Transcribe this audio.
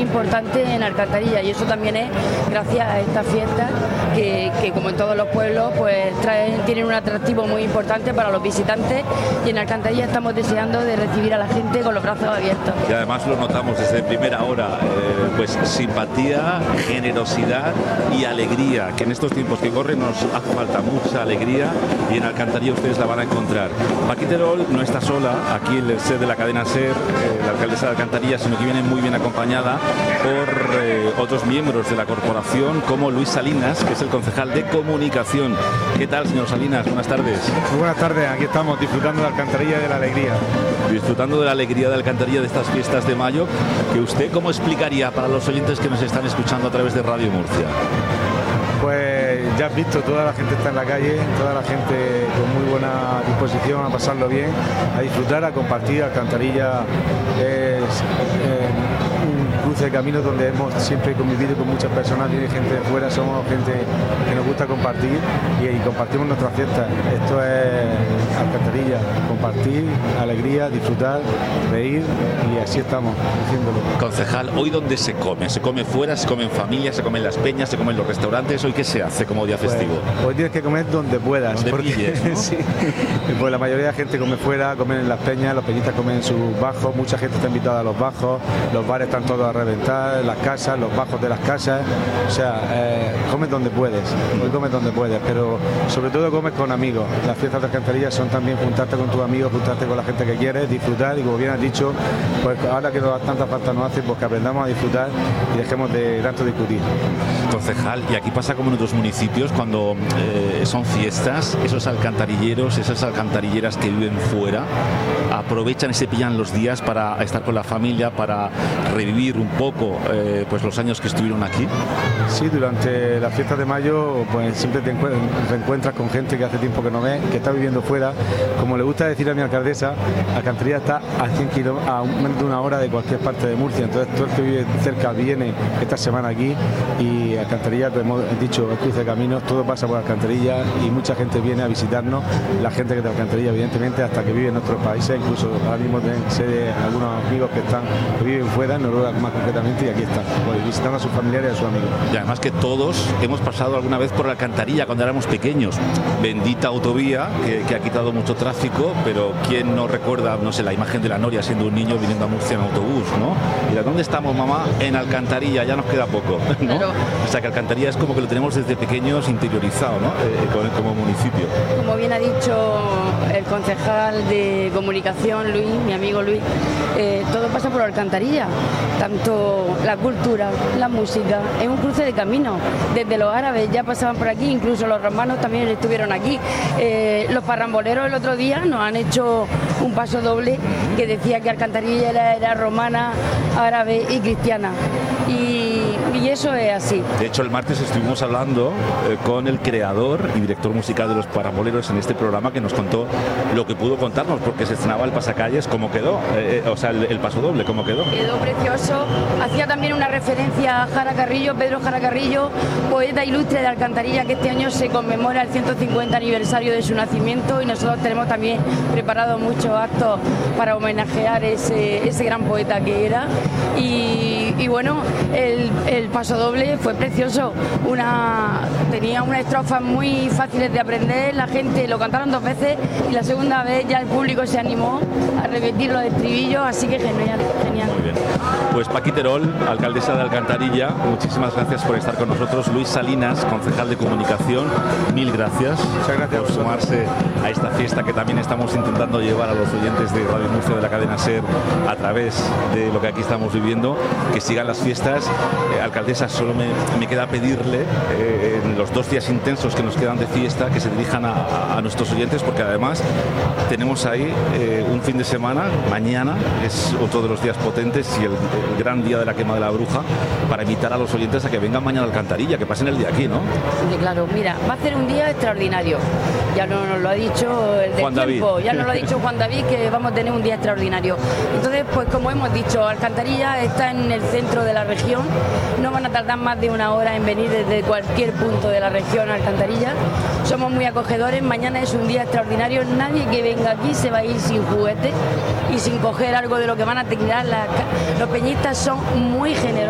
importante en Alcantarilla, y eso también es gracias a estas fiestas que como en todos los pueblos pues tienen un atractivo muy importante para los visitantes, y en Alcantarilla estamos deseando de recibir a la gente con los brazos abiertos. Y además lo notamos desde primera hora, pues simpatía, generosidad y alegría, que en estos tiempos que corren nos hace falta mucha alegría, y en Alcantarilla ustedes la van a encontrar. Paqui Terol no está sola aquí en el set de la cadena SER, la alcaldesa de Alcantarilla, sino que viene muy bien acompañada por otros miembros de la corporación, como Luis Salinas, que es el concejal de comunicación. ¿Qué tal, señor Salinas? Buenas tardes. Muy buenas tardes, aquí estamos disfrutando de Alcantarilla y de la alegría. Disfrutando de la alegría de Alcantarilla, de estas fiestas de mayo, que usted, ¿cómo explicaría para los oyentes que nos están escuchando a través de Radio Murcia? Pues ya has visto, toda la gente está en la calle, toda la gente con muy buena disposición a pasarlo bien, a disfrutar, a compartir. Alcantarilla es un cruce de caminos donde hemos siempre convivido con muchas personas, viene gente de fuera, somos gente que nos gusta compartir y compartimos nuestras fiestas. Esto es Alcantarilla, compartir, alegría, disfrutar, reír, y así estamos haciéndolo. Concejal, ¿hoy dónde se come? ¿Se come fuera, se come en familia, se come en las peñas, se come en los restaurantes? ¿Hoy qué se hace como día festivo? Hoy tienes que comer donde puedas, donde porque pilles, ¿no? Sí, pues la mayoría de la gente come fuera, comen en las peñas, los peñistas comen en sus bajos, mucha gente está invitada a los bajos, los bares están todos a reventar, las casas, los bajos de las casas, o sea, comes donde puedes, hoy comes donde puedes, pero sobre todo comes con amigos. Las fiestas de Alcantarilla son también juntarte con tus amigos, juntarte con la gente que quieres, disfrutar, y como bien has dicho, pues ahora que tanta falta nos hace, pues que aprendamos a disfrutar y dejemos de tanto discutir. Concejal, y aquí pasa como en otros municipios, cuando son fiestas, esos alcantarilleros, esas alcantarilleras que viven fuera, aprovechan y se pillan los días para estar con la familia, para revivir un poco pues los años que estuvieron aquí. Sí, durante las fiestas de mayo pues siempre te reencuentras con gente que hace tiempo que no ves, que está viviendo fuera. Como le gusta decir a mi alcaldesa, Alcantarilla está a 100 kilómetros, a menos de una hora de cualquier parte de Murcia, entonces todo el que vive cerca viene esta semana aquí, y Alcantarilla, pues hemos dicho, el cruce de caminos, todo pasa por Alcantarilla y mucha gente viene a visitarnos, la gente que es de Alcantarilla evidentemente, hasta que vive en otros países, incluso ahora mismo sé de algunos amigos que viven fuera, en Noruega más concretamente, y aquí están, pues, visitando a sus familiares y a sus amigos. Y además que todos hemos pasado alguna vez por Alcantarilla cuando éramos pequeños. Bendita autovía que ha quitado mucho tráfico, pero ¿quién no recuerda, no sé, la imagen de la Noria siendo un niño viniendo a Murcia en autobús, ¿no? Mira, ¿dónde estamos, mamá? En Alcantarilla, ya nos queda poco, ¿no? Claro. O sea que Alcantarilla es como que lo tenemos desde pequeños interiorizado, ¿no? Como municipio. Como bien ha dicho el concejal de comunicación, Luis, mi amigo Luis, todo pasa por Alcantarilla, tanto la cultura, la música, es un cruce de caminos. Desde los árabes ya pasaban por aquí, incluso los romanos también estuvieron aquí. Los parramboleros el otro día nos han hecho un paso doble que decía que Alcantarilla era romana, árabe y cristiana. Y eso es así. De hecho, el martes estuvimos hablando con el creador y director musical de los Parramboleros en este programa, que nos contó lo que pudo contarnos, porque se estrenaba el pasacalles, cómo quedó, o sea, el paso doble, cómo quedó. Quedó precioso. Hacía también una referencia a Jara Carrillo, Pedro Jara Carrillo, poeta ilustre de Alcantarilla, que este año se conmemora el 150 aniversario de su nacimiento, y nosotros tenemos también preparados muchos actos para homenajear ese gran poeta que era. Y bueno, el paso doble fue precioso, tenía unas estrofas muy fáciles de aprender, la gente lo cantaron 2 veces y la segunda vez ya el público se animó a repetir los estribillos, así que genial. Muy bien. Pues Paqui Terol, alcaldesa de Alcantarilla, muchísimas gracias por estar con nosotros. Luis Salinas, concejal de comunicación, mil gracias. Muchas gracias por sumarse a esta fiesta que también estamos intentando llevar a los oyentes de Radio Murcia, de la cadena SER, a través de lo que aquí estamos viviendo, que sigan las fiestas. Alcaldesa, solo me queda pedirle en los 2 días intensos que nos quedan de fiesta, que se dirijan a nuestros oyentes, porque además tenemos ahí un fin de semana, mañana es otro de los días potentes y el gran día de la quema de la bruja, para invitar a los oyentes a que vengan mañana a Alcantarilla, que pasen el día aquí, ¿no? Sí, claro, mira, va a ser un día extraordinario, ya nos lo ha dicho el de Juan tiempo, David. Ya nos lo ha dicho Juan David, que vamos a tener un día extraordinario. Entonces, pues como hemos dicho, Alcantarilla está en el centro de la región, no van a tardar más de 1 hora en venir desde cualquier punto de la región a Alcantarilla. Somos muy acogedores, mañana es un día extraordinario, nadie que venga aquí se va a ir sin juguete y sin coger algo de lo que van a tirar. Los peñistas son muy generosos.